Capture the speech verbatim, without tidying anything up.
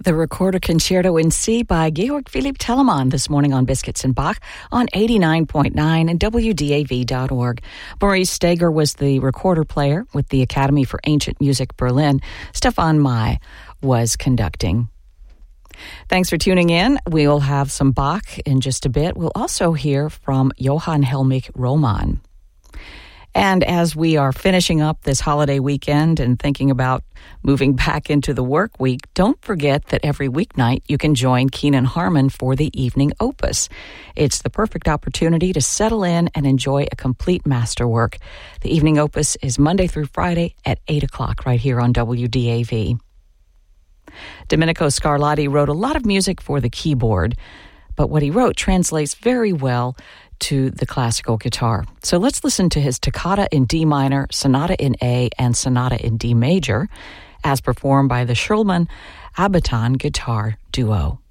The Recorder Concerto in C by Georg Philipp Telemann this morning on Biscuits and Bach on eighty-nine point nine and W D A V dot org. Maurice Steger was the recorder player with the Academy for Ancient Music Berlin. Stefan May was conducting. Thanks for tuning in. We'll have some Bach in just a bit. We'll also hear from Johann Helmich Roman. And as we are finishing up this holiday weekend and thinking about moving back into the work week, don't forget that every weeknight you can join Keenan Harmon for the Evening Opus. It's the perfect opportunity to settle in and enjoy a complete masterwork. The Evening Opus is Monday through Friday at eight o'clock right here on W D A V. Domenico Scarlatti wrote a lot of music for the keyboard, but what he wrote translates very well to the classical guitar. So let's listen to his Toccata in D minor, Sonata in A, and Sonata in D major, as performed by the Schulman Abiton Guitar Duo.